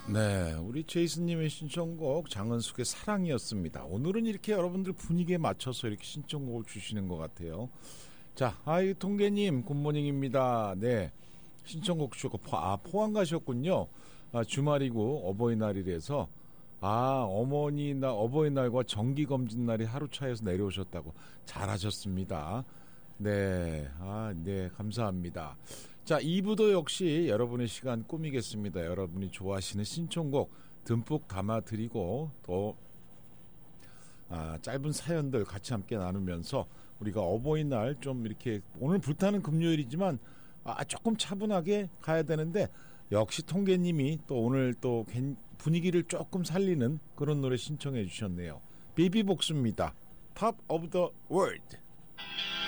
네, 우리 제이슨님의 신청곡 장은숙의 사랑이었습니다. 오늘은 이렇게 여러분들 분위기에 맞춰서 이렇게 신청곡을 주시는 것 같아요. 자, 통계님 굿모닝입니다. 네, 신청곡 주셨고 포항 가셨군요. 주말이고 어버이날이라서 어버이날과 정기검진날이 하루 차이에서 내려오셨다고. 잘하셨습니다. 네, 네, 감사합니다. 자, 2부도 역시 여러분의 시간 꾸미겠습니다. 여러분이 좋아하시는 신청곡 듬뿍 담아드리고 또 짧은 사연들 같이 함께 나누면서 우리가 어버이날 좀 이렇게 오늘 불타는 금요일이지만 조금 차분하게 가야 되는데 역시 통계님이 또 오늘 또 분위기를 조금 살리는 그런 노래 신청해 주셨네요. 비비복수입니다. Top of the World.